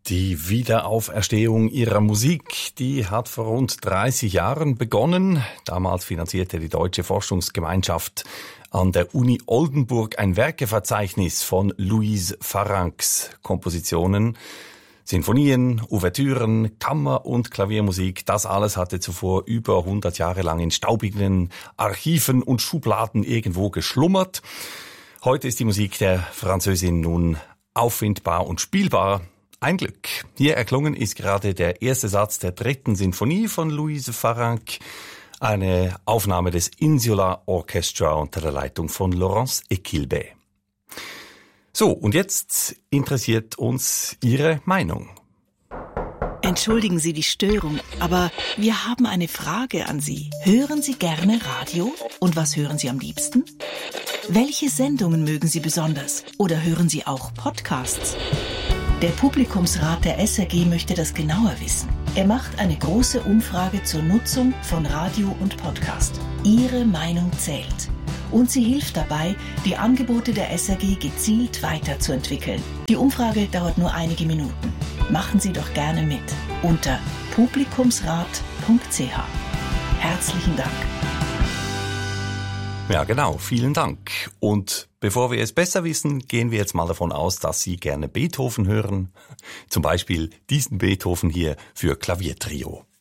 Die Wiederauferstehung ihrer Musik, die hat vor rund 30 Jahren begonnen. Damals finanzierte die Deutsche Forschungsgemeinschaft an der Uni Oldenburg ein Werkeverzeichnis von Louise Farrencs Kompositionen. Sinfonien, Ouvertüren, Kammer- und Klaviermusik, das alles hatte zuvor über 100 Jahre lang in staubigen Archiven und Schubladen irgendwo geschlummert. Heute ist die Musik der Französin nun auffindbar und spielbar. Ein Glück. Hier erklungen ist gerade der erste Satz der 3. Sinfonie von Louise Farrenc, eine Aufnahme des Insula Orchestra unter der Leitung von Laurence Equilbé. So, und jetzt interessiert uns Ihre Meinung. Entschuldigen Sie die Störung, aber wir haben eine Frage an Sie. Hören Sie gerne Radio? Und was hören Sie am liebsten? Welche Sendungen mögen Sie besonders? Oder hören Sie auch Podcasts? Der Publikumsrat der SRG möchte das genauer wissen. Er macht eine große Umfrage zur Nutzung von Radio und Podcast. Ihre Meinung zählt. Und sie hilft dabei, die Angebote der SRG gezielt weiterzuentwickeln. Die Umfrage dauert nur einige Minuten. Machen Sie doch gerne mit unter publikumsrat.ch. Herzlichen Dank. Ja, genau. Vielen Dank. Und bevor wir es besser wissen, gehen wir jetzt mal davon aus, dass Sie gerne Beethoven hören. Zum Beispiel diesen Beethoven hier für Klaviertrio.